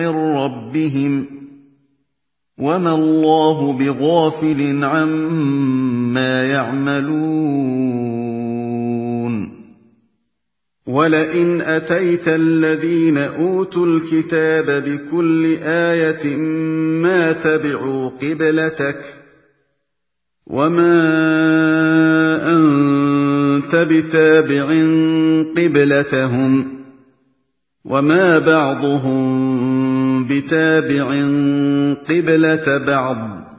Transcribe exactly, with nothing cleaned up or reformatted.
مِّن رَّبِّهِمْ ۗ وَمَا اللَّهُ بِغَافِلٍ عَمَّا يَعْمَلُونَ وَلَئِنْ أَتَيْتَ الَّذِينَ أُوتُوا الْكِتَابَ بِكُلِّ آيَةٍ مَّا تَبِعُوا قِبْلَتَكَ ۚ وَمَا أَنتَ بِتَابِعٍ قِبْلَتَهُمْ ۚ وَمَا بَعْضُهُم بِتَابِعٍ قِبْلَةَ بَعْضٍ ۚ